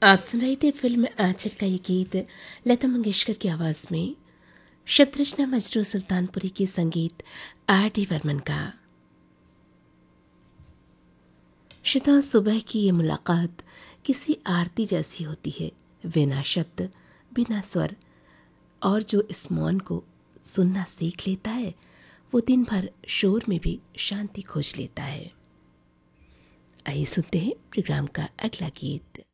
आप सुन रहे थे फिल्म आंचल का ये गीत लता मंगेशकर की आवाज़ में, शब्द रचना मजरू सुल्तानपुरी की, संगीत R.D. बर्मन का। शुदा सुबह की ये मुलाकात किसी आरती जैसी होती है, बिना शब्द, बिना स्वर, और जो इस मौन को सुनना सीख लेता है वो दिन भर शोर में भी शांति खोज लेता है। आइए सुनते हैं प्रोग्राम का अगला गीत।